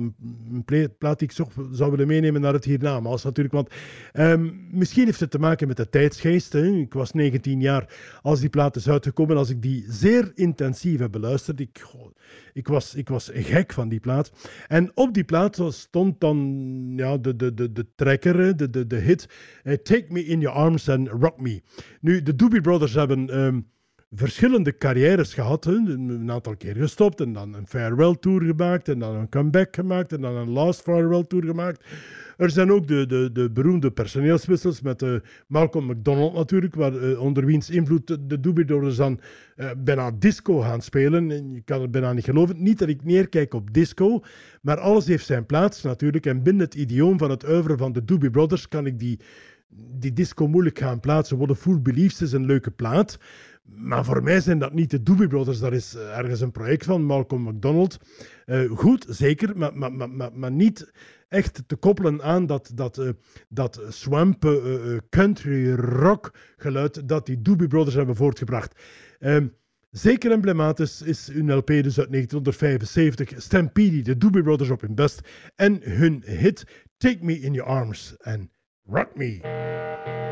een plaat die ik zou willen meenemen naar het hiernamaals natuurlijk. Want misschien heeft het te maken met de tijdsgeest. Hè. Ik was 19 jaar als die plaat is uitgekomen. Als ik die zeer intensief heb beluisterd. Ik was gek van die plaat. En op die plaat stond dan de trekker, de hit Take Me In Your Arms and Rock Me. Nu, de Doobie Brothers hebben verschillende carrières gehad. Hè. Een aantal keer gestopt en dan een farewell tour gemaakt en dan een comeback gemaakt en dan een last farewell tour gemaakt. Er zijn ook de beroemde personeelswissels met Malcolm McDonald natuurlijk, onder wiens invloed de Doobie Brothers dan bijna disco gaan spelen. En je kan het bijna niet geloven. Niet dat ik neerkijk op disco, maar alles heeft zijn plaats natuurlijk. En binnen het idioom van het oeuvre van de Doobie Brothers kan ik die disco moeilijk gaan plaatsen. What a Fool Believes is een leuke plaat. Maar voor mij zijn dat niet de Doobie Brothers. Dat is ergens een project van Malcolm McDonald. Goed, zeker, maar niet echt te koppelen aan dat swamp country rock geluid dat die Doobie Brothers hebben voortgebracht. Zeker emblematisch is hun LP dus uit 1975, Stampede, de Doobie Brothers op hun best, en hun hit Take Me In Your Arms and Rock Me.